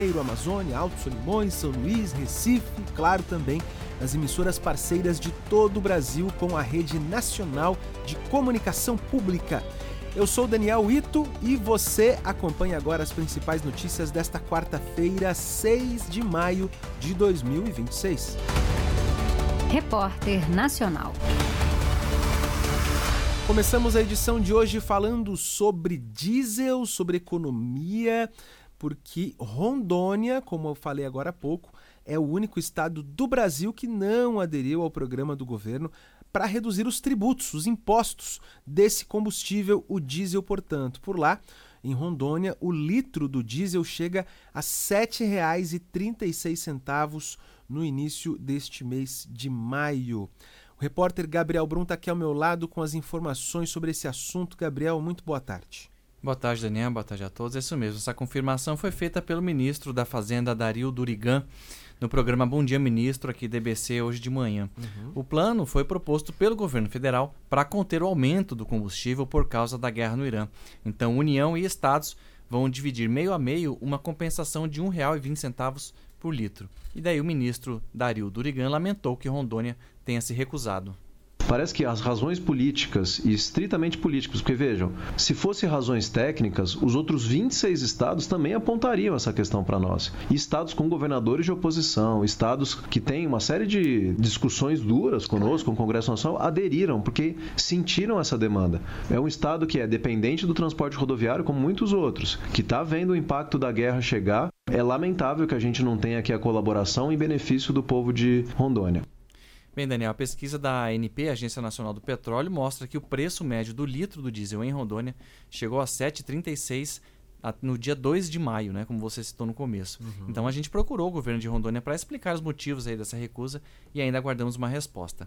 Amazônia, Alto Solimões, São Luís, Recife, claro também nas emissoras parceiras de todo o Brasil com a Rede Nacional de Comunicação Pública. Eu sou Daniel Ito e você acompanha agora as principais notícias desta quarta-feira, 6 de maio de 2026. Repórter Nacional. Começamos a edição de hoje falando sobre diesel, sobre economia, porque Rondônia, como eu falei agora há pouco, é o único estado do Brasil que não aderiu ao programa do governo para reduzir os tributos, os impostos desse combustível, o diesel, portanto. Por lá, em Rondônia, o litro do diesel chega a R$ 7,36 no início deste mês de maio. O repórter Gabriel Brum está aqui ao meu lado com as informações sobre esse assunto. Gabriel, muito boa tarde. Boa tarde, Daniel. Boa tarde a todos. É isso mesmo. Essa confirmação foi feita pelo ministro da Fazenda, Dario Durigan, no programa Bom Dia Ministro, aqui da EBC, hoje de manhã. O plano foi proposto pelo governo federal para conter o aumento do combustível por causa da guerra no Irã. Então, União e estados vão dividir meio a meio uma compensação de R$ 1,20 por litro. E daí o ministro Dario Durigan lamentou que Rondônia tenha se recusado. Parece que as razões políticas, e estritamente políticas, porque vejam, se fossem razões técnicas, os outros 26 estados também apontariam essa questão para nós. E estados com governadores de oposição, estados que têm uma série de discussões duras conosco, com o Congresso Nacional, aderiram, porque sentiram essa demanda. É um estado que é dependente do transporte rodoviário, como muitos outros, que está vendo o impacto da guerra chegar. É lamentável que a gente não tenha aqui a colaboração em benefício do povo de Rondônia. Bem, Daniel, a pesquisa da ANP, Agência Nacional do Petróleo, mostra que o preço médio do litro do diesel em Rondônia chegou a R$ 7,36 no dia 2 de maio, né, como você citou no começo. Então a gente procurou o governo de Rondônia para explicar os motivos aí dessa recusa e ainda aguardamos uma resposta.